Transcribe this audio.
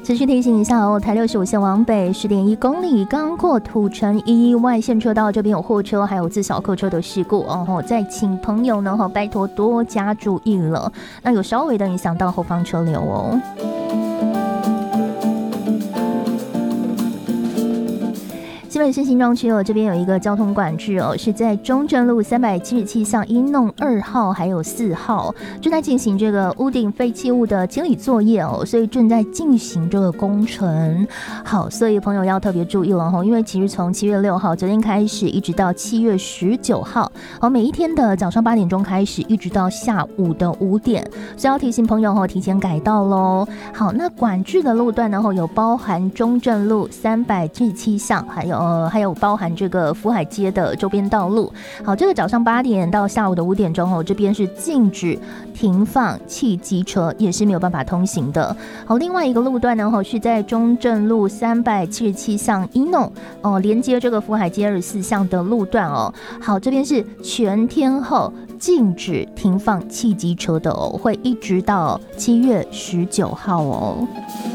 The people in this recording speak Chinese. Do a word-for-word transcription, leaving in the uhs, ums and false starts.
持续提醒一下哦，台六十五线往北十点一公里，刚过土城一外线车道，这边有货车还有自小客车的事故哦，再请朋友呢拜托多加注意了，那有稍微的影响到后方车流哦。新北市新庄区哦，这边有一个交通管制哦，是在中正路三百七十七巷一弄二号还有四号正在进行这个屋顶废弃物的清理作业哦，所以正在进行这个工程。好，所以朋友要特别注意了哈，因为其实从七月六号昨天开始，一直到七月十九号，好，每一天的早上八点钟开始，一直到下午的五点，所以要提醒朋友哈，提前改道喽。好，那管制的路段呢，有包含中正路三百七十七巷，还有。呃，还有包含这个福海街的周边道路。好，这个早上八点到下午的五点钟哦，这边是禁止停放汽机车，也是没有办法通行的。好，另外一个路段呢，是在中正路三百七十七巷一弄哦，连接这个福海街二十四巷的路段哦。好，这边是全天候禁止停放汽机车的哦，会一直到七月十九号哦。